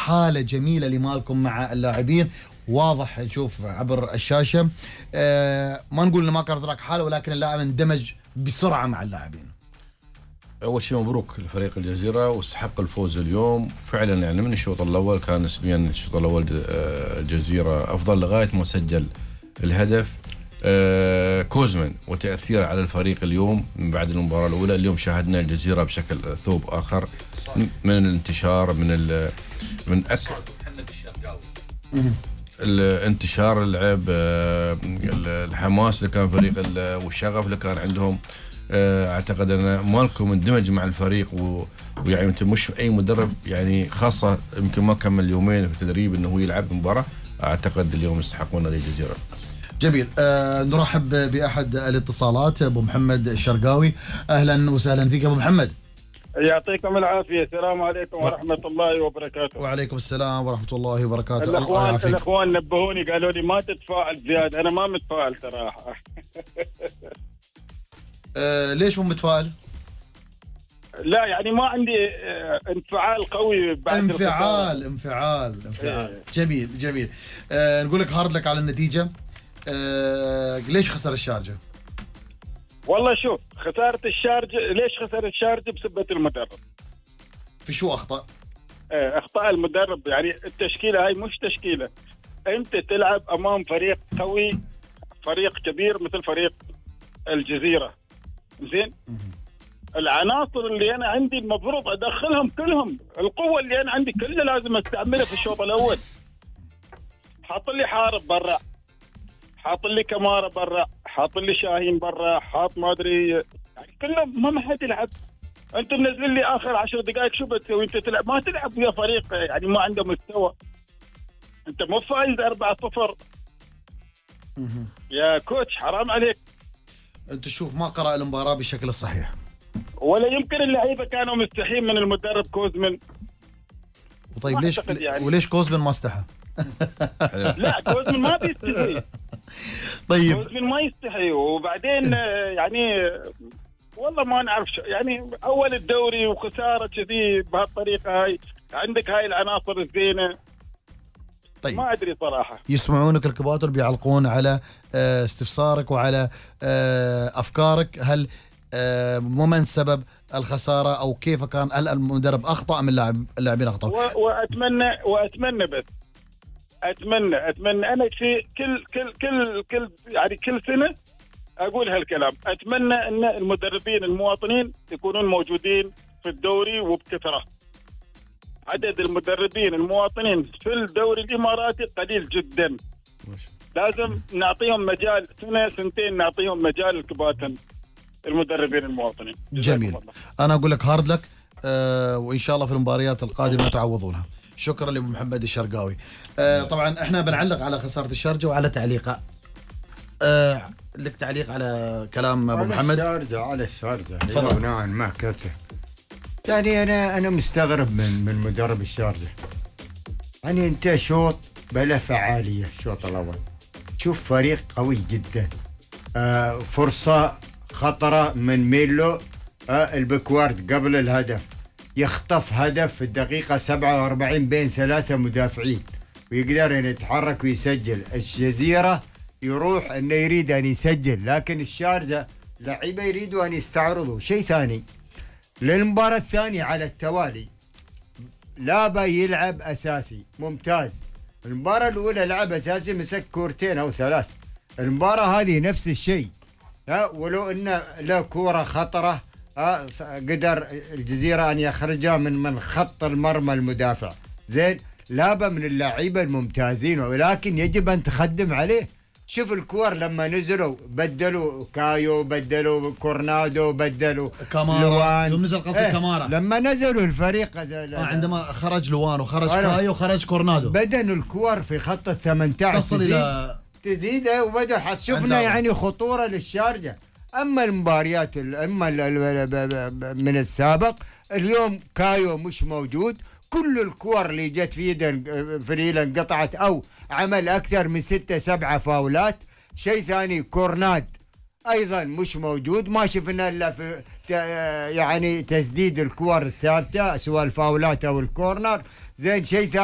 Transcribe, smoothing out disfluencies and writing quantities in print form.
حالة جميلة لمالكم مع اللاعبين، واضح نشوف عبر الشاشة. ما نقول انه ما كانت هناك حالة، ولكن اللاعب اندمج بسرعة مع اللاعبين. اول شيء مبروك لفريق الجزيره واستحق الفوز اليوم فعلا. يعني من الشوط الاول كان نسبيا الشوط الاول الجزيره افضل لغايه ما سجل الهدف كوزمن وتاثيره على الفريق اليوم من بعد المباراه الاولى. اليوم شاهدنا الجزيره بشكل ثوب اخر من الانتشار، من الانتشار اللعب، الحماس اللي كان فريق والشغف اللي كان عندهم. اعتقد ان مالكم اندمج مع الفريق ويعني انت مش اي مدرب يعني خاصه يمكن ما كمل يومين في التدريب انه هو يلعب مباراه. اعتقد اليوم يستحقون نادي الجزيره. جميل. نرحب باحد الاتصالات ابو محمد الشرقاوي. اهلا وسهلا فيك ابو محمد. يعطيكم العافيه. السلام عليكم ورحمه الله وبركاته. وعليكم السلام ورحمه الله وبركاته. الاخوان نبهوني قالوا لي ما تتفاعل زياده. انا ما متفاعل صراحه. ليش مو متفائل؟ لا يعني ما عندي انفعال قوي بعد انفعال. جميل. نقول لك هارد لك على النتيجه. ليش خسر الشارجه؟ والله شوف، خساره الشارجه، ليش خسر الشارجه؟ بسبه المدرب. في شو اخطا؟ اخطاء المدرب. يعني التشكيله هاي مش تشكيله. انت تلعب امام فريق قوي، فريق كبير مثل فريق الجزيره. زين، العناصر اللي انا عندي المفروض ادخلهم كلهم. القوه اللي انا عندي كلها لازم استعملها في الشوط الاول. حاط لي حارب برا، حاط لي كمارة برا، حاط لي شاهين برا، حاط ما ادري، يعني كلهم ما حد يلعب. انت منزل لي اخر 10 دقائق، شو بتسوي انت؟ تلعب ما تلعب ويا فريق يعني ما عنده مستوى. انت مو فايز 4-0 يا كوتش، حرام عليك. انت تشوف ما قرأ المباراة بشكل صحيح، ولا يمكن اللعيبه كانوا مستحيين من المدرب كوزمن. وطيب ليش يعني. وليش كوزمن ما استحى؟ لا كوزمن ما بيستحي. طيب كوزمن ما يستحي. وبعدين يعني والله ما نعرف يعني اول الدوري وخساره كذي بهالطريقه هاي، عندك هاي العناصر الزينه. طيب ما ادري صراحه. يسمعونك الكباتر بيعلقون على استفسارك وعلى افكارك. هل ومن سبب الخساره او كيف كان؟ هل المدرب اخطا ام اللاعبين اخطاوا؟ واتمنى بس اتمنى انا في كل يعني كل سنه اقول هالكلام. اتمنى ان المدربين المواطنين يكونون موجودين في الدوري وبكثره. عدد المدربين المواطنين في الدوري الاماراتي قليل جدا. لازم نعطيهم مجال، سنه سنتين نعطيهم مجال الكباتن المدربين المواطنين. جميل. انا اقول لك هارد لك وان شاء الله في المباريات القادمه تعوضونها. شكرا لابو محمد الشرقاوي. طبعا احنا بنعلق على خساره الشارجه وعلى تعليقه. لك تعليق على كلام ابو محمد؟ على الشارجه بناء ما كرته. يعني انا مستغرب من مدرب الشارجه. يعني انت شوط بلا فعاليه الشوط الاول. تشوف فريق قوي جدا. فرصه خطره من ميلو البكوارد قبل الهدف، يخطف هدف في الدقيقه 47 بين 3 مدافعين ويقدر ان يتحرك ويسجل. الجزيره يروح انه يريد ان يسجل، لكن الشارجه لعيبه يريدوا ان يستعرضوا. شيء ثاني، للمباراة الثانية على التوالي لابا يلعب أساسي ممتاز. المباراة الأولى لعب أساسي، مسك كورتين أو 3. المباراة هذه نفس الشيء. ولو إن له كورة خطرة قدر الجزيرة أن يخرجها من خط المرمى المدافع. زين، لابا من اللاعبين الممتازين، ولكن يجب أن تخدم عليه. شوف الكور لما نزلوا، بدلوا كايو، بدلوا كورنادو، بدلوا كامارا. يوم نزل قصدي كامارا لما نزلوا الفريق عندما خرج لوان وخرج كايو وخرج كورنادو، بدنوا الكور في خط ال 18 تصل الى تزيد وبدأ شفنا يعني خطورة للشارجة. أما المباريات من السابق، اليوم كايو مش موجود. كل الكور اللي جت في يد فريلا انقطعت أو عمل أكثر من 6-7 فاولات. شيء ثاني، كورناد أيضا مش موجود. ما شفنا إلا في يعني تسديد الكور الثابتة سواء الفاولات أو الكورنر. زين، شيء ثاني